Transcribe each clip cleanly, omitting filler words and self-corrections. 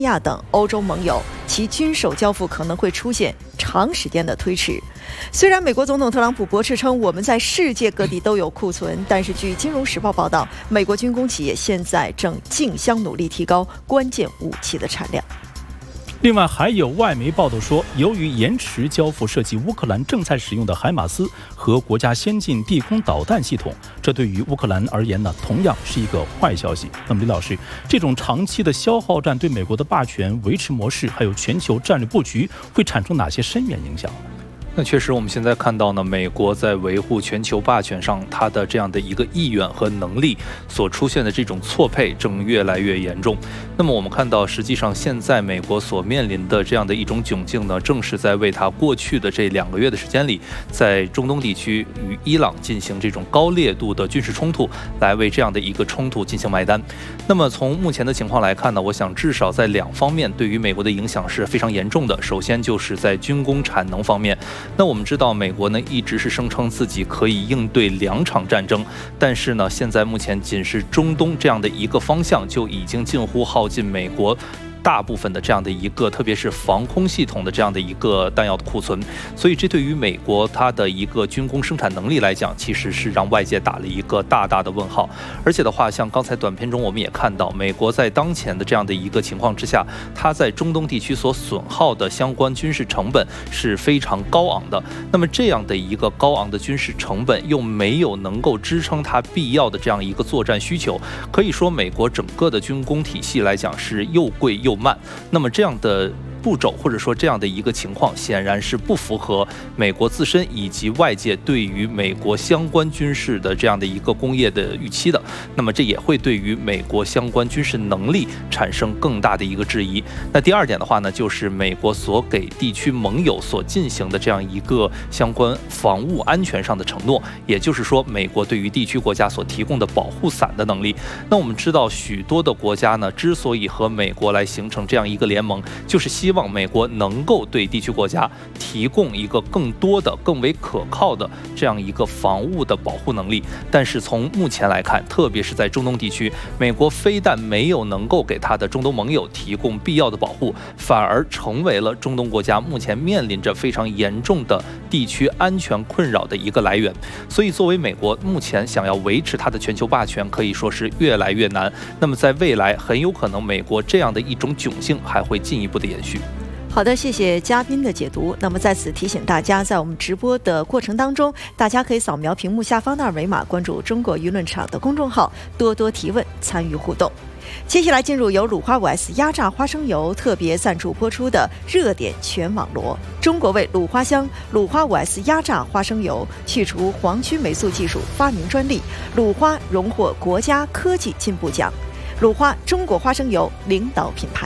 亚等欧洲盟友，其军售交付可能会出现长时间的推迟。虽然美国总统特朗普驳斥称我们在世界各地都有库存，但是据《金融时报》报道，美国军工企业现在正竞相努力提高关键武器的产量。 另外，还有外媒报道说，由于延迟交付涉及乌克兰正在使用的海马斯和国家先进地空导弹系统，这对于乌克兰而言呢，同样是一个坏消息。那么，李老师，这种长期的消耗战对美国的霸权维持模式，还有全球战略布局，会产生哪些深远影响？ 那确实，我们现在看到呢，美国在维护全球霸权上，它的这样的一个意愿和能力所出现的这种错配正越来越严重。那么我们看到，实际上现在美国所面临的这样的一种窘境呢，正是在为它过去的这2个月的时间里，在中东地区与伊朗进行这种高烈度的军事冲突，来为这样的一个冲突进行买单。那么从目前的情况来看呢，我想至少在2方面对于美国的影响是非常严重的。首先就是在军工产能方面。那我们知道，美国呢一直是声称自己可以应对2场战争，但是呢，现在目前仅是中东这样的一个方向就已经近乎耗尽美国大部分的这样的一个，特别是防空系统的这样的一个弹药的库存，所以这对于美国它的一个军工生产能力来讲，其实是让外界打了一个大大的问号。而且的话，像刚才短片中我们也看到，美国在当前的这样的一个情况之下，它在中东地区所损耗的相关军事成本是非常高昂的。那么这样的一个高昂的军事成本又没有能够支撑它必要的这样一个作战需求，可以说美国整个的军工体系来讲是又贵又慢。那么这样的步骤或者说这样的一个情况，显然是不符合美国自身以及外界对于美国相关军事的这样的一个工业的预期的。那么这也会对于美国相关军事能力产生更大的一个质疑。那第2点的话呢，就是美国所给地区盟友所进行的这样一个相关防务安全上的承诺，也就是说，美国对于地区国家所提供的保护伞的能力。那我们知道，许多的国家呢，之所以和美国来形成这样一个联盟，就是希望美国能够对地区国家提供一个更多的、更为可靠的这样一个防务的保护能力。但是从目前来看，特别是在中东地区，美国非但没有能够给他的中东盟友提供必要的保护，反而成为了中东国家目前面临着非常严重的地区安全困扰的一个来源。所以作为美国目前想要维持它的全球霸权，可以说是越来越难。那么在未来，很有可能美国这样的一种窘境还会进一步的延续。 好的，谢谢嘉宾的解读。那么在此提醒大家，在我们直播的过程当中，大家可以扫描屏幕下方的2维码，关注中国舆论场的公众号，多多提问，参与互动。接下来进入由鲁花5S 压榨花生油特别赞助播出的热点全网罗。中国为鲁花香鲁花5S 压榨花生油去除黄曲霉素技术发明专利，鲁花荣获国家科技进步奖。鲁花中国花生油领导品牌。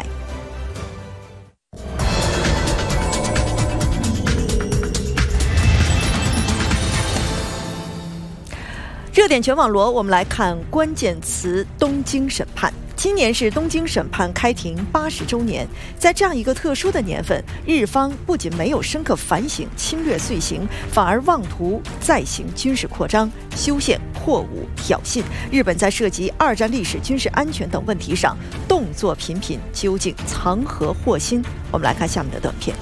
热点全网罗，我们来看关键词：东京审判。今年是东京审判开庭80周年，在这样一个特殊的年份，日方不仅没有深刻反省侵略罪行，反而妄图再行军事扩张、修宪、扩武、挑衅。日本在涉及2战历史、军事安全等问题上动作频频，究竟藏何祸心？我们来看下面的短片。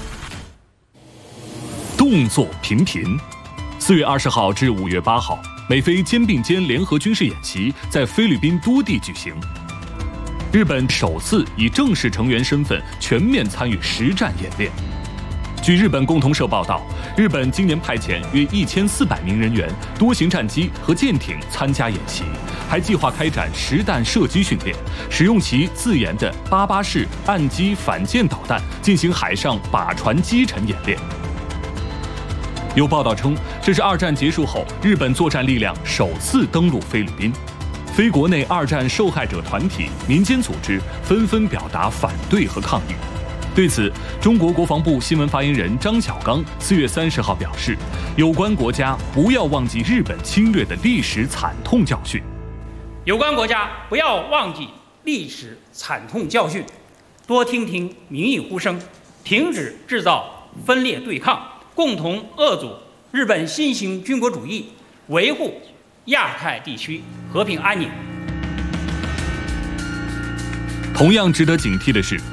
动作频频。4月20号至5月8号。美菲肩并肩联合军事演习在菲律宾多地举行，日本首次以正式成员身份全面参与实战演练。据日本共同社报道，日本今年派遣约1400名人员、多型战机和舰艇参加演习，还计划开展实弹射击训练，使用其自研的88式岸基反舰导弹进行海上靶船击沉演练。有报道称，这是2战结束后日本作战力量首次登陆菲律宾。非国内2战受害者团体、民间组织纷纷表达反对和抗议。对此，中国国防部新闻发言人张晓刚4月30号表示，有关国家不要忘记日本侵略的历史惨痛教训。 有关国家不要忘记历史惨痛教训，多听听民意呼声，停止制造分裂对抗，共同遏阻日本新型军国主义，维护亚太地区和平安宁。 同样值得警惕的是，